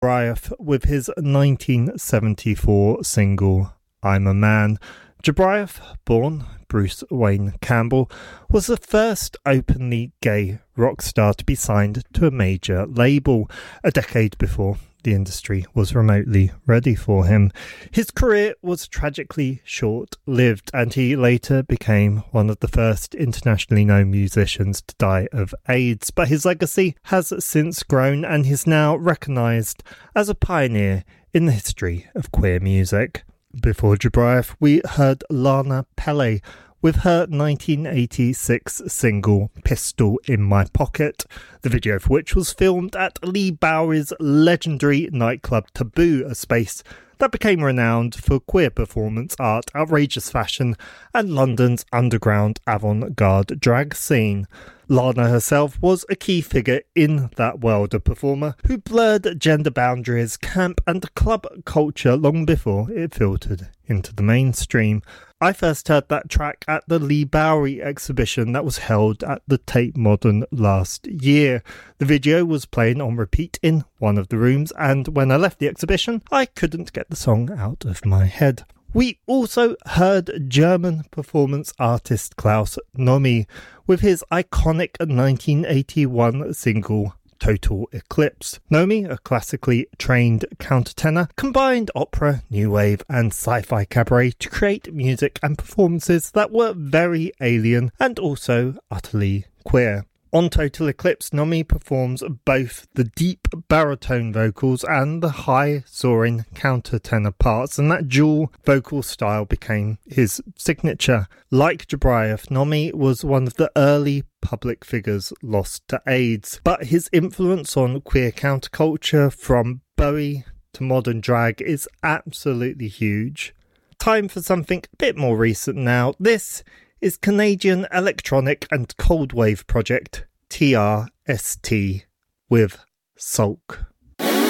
Jabriath with his 1974 single, I'm a Man. Jabriath, born Bruce Wayne Campbell, was the first openly gay rock star to be signed to a major label, a decade before the industry was remotely ready for him. His career was tragically short-lived, and he later became one of the first internationally known musicians to die of AIDS, but his legacy has since grown and is now recognised as a pioneer in the history of queer music. Before Jabriath, we heard Lana Pelle with her 1986 single Pistol in My Pocket, the video for which was filmed at Lee Bowery's legendary nightclub Taboo, a space that became renowned for queer performance art, outrageous fashion, and London's underground avant-garde drag scene. Lana herself was a key figure in that world, a performer who blurred gender boundaries, camp and club culture long before it filtered into the mainstream. I first heard that track at the Lee Bowery exhibition that was held at the Tate Modern last year. The video was playing on repeat in one of the rooms, and when I left the exhibition, I couldn't get the song out of my head. We also heard German performance artist Klaus Nomi with his iconic 1981 single Total Eclipse. Nomi, a classically trained countertenor, combined opera, new wave and sci-fi cabaret to create music and performances that were very alien and also utterly queer. On Total Eclipse, Nomi performs both the deep baritone vocals and the high soaring countertenor parts, and that dual vocal style became his signature. Like Jabriath, Nomi was one of the early public figures lost to AIDS, but his influence on queer counterculture from Bowie to modern drag is absolutely huge. Time for something a bit more recent now. This is Canadian electronic and cold wave project TRST with Sulk.